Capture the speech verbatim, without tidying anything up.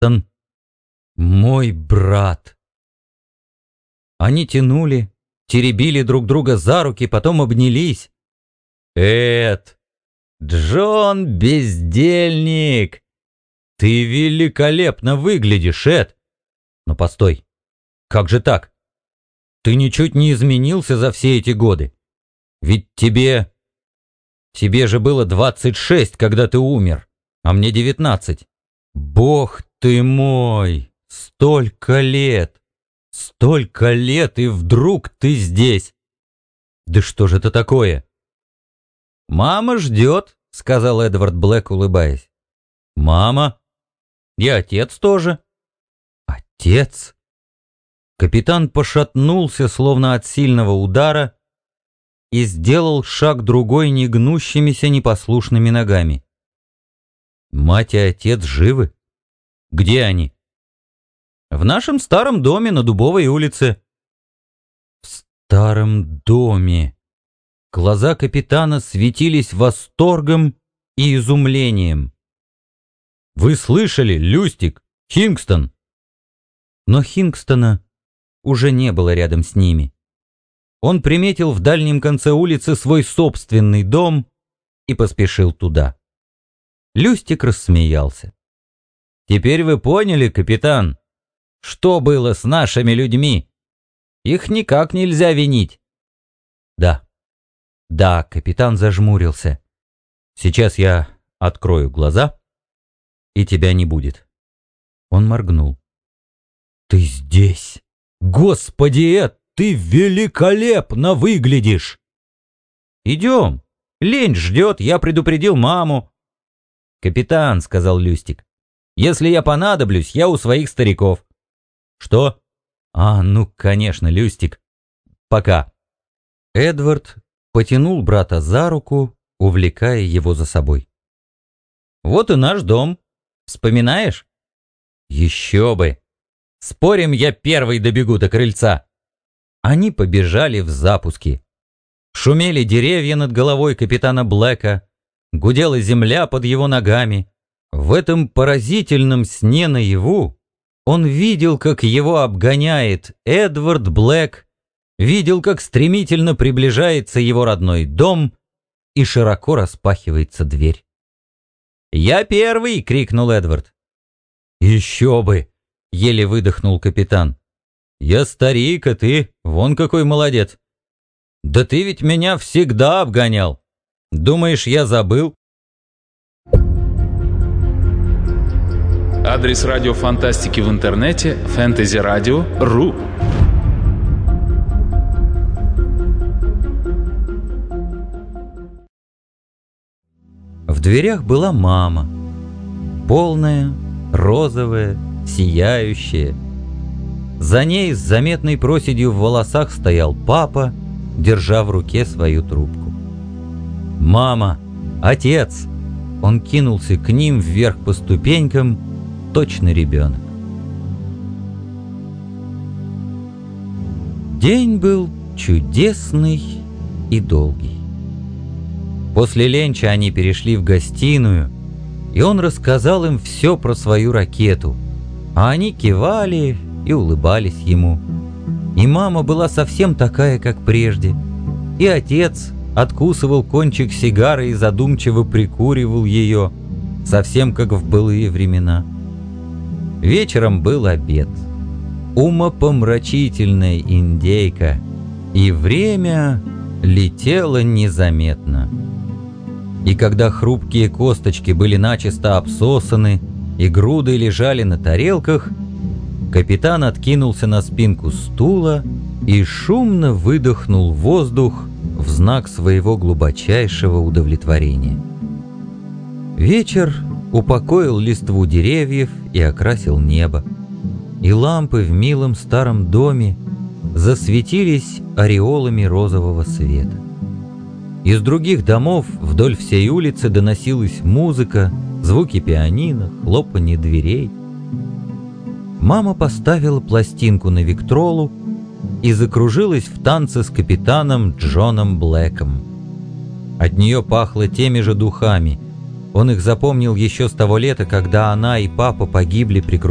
Кингстон, мой брат. Они тянули, теребили друг друга за руки, потом обнялись. Эд, Джон бездельник, ты великолепно выглядишь, Эд. Но постой, как же так? Ты ничуть не изменился за все эти годы. Ведь тебе... Тебе же было двадцать шесть, когда ты умер, а мне девятнадцать. Бог ты мой, столько лет, столько лет, и вдруг ты здесь. Да что же это такое? Мама ждет, сказал Эдвард Блэк, улыбаясь. Мама? И отец тоже. Отец? Капитан пошатнулся, словно от сильного удара, и сделал шаг другой негнущимися непослушными ногами. Мать и отец живы? Где они? В нашем старом доме на Дубовой улице. В старом доме. Глаза капитана светились восторгом и изумлением. Вы слышали, Люстик, Кингстон? Но Кингстона уже не было рядом с ними. Он приметил в дальнем конце улицы свой собственный дом и поспешил туда. Люстик рассмеялся. «Теперь вы поняли, капитан, что было с нашими людьми? Их никак нельзя винить». «Да, да», — капитан зажмурился. «Сейчас я открою глаза, и тебя не будет». Он моргнул. «Ты здесь! Господи, Эд, ты великолепно выглядишь!» «Идем, лень ждет, я предупредил маму». «Капитан», — сказал Люстик, — «если я понадоблюсь, я у своих стариков». «Что?» «А, ну, конечно, Люстик. Пока». Эдвард потянул брата за руку, увлекая его за собой. «Вот и наш дом. Вспоминаешь?» «Еще бы! Спорим, я первый добегу до крыльца». Они побежали в запуске. Шумели деревья над головой капитана Блэка, гудела земля под его ногами. В этом поразительном сне наяву он видел, как его обгоняет Эдвард Блэк, видел, как стремительно приближается его родной дом и широко распахивается дверь. «Я первый!» — крикнул Эдвард. «Еще бы!» — еле выдохнул капитан. «Я старик, а ты вон какой молодец. Да ты ведь меня всегда обгонял. Думаешь, я забыл?» Адрес радио фантастики в интернете фэнтези радио точка ру. В дверях была мама. Полная, розовая, сияющая. За ней с заметной проседью в волосах стоял папа, держа в руке свою трубку. «Мама! Отец!» Он кинулся к ним вверх по ступенькам, точно ребенок. День был чудесный и долгий. После ленча они перешли в гостиную, и он рассказал им все про свою ракету, а они кивали и улыбались ему. И мама была совсем такая, как прежде, и отец откусывал кончик сигары и задумчиво прикуривал ее, совсем как в былые времена. Вечером был обед. Умопомрачительная индейка, и время летело незаметно. И когда хрупкие косточки были начисто обсосаны и груды лежали на тарелках, капитан откинулся на спинку стула и шумно выдохнул воздух в знак своего глубочайшего удовлетворения. Вечер упокоил листву деревьев и окрасил небо, и лампы в милом старом доме засветились ореолами розового света. Из других домов вдоль всей улицы доносилась музыка, звуки пианино, хлопанье дверей. Мама поставила пластинку на Виктролу и закружилась в танце с капитаном Джоном Блэком. От нее пахло теми же духами. Он их запомнил еще с того лета, когда она и папа погибли при крушении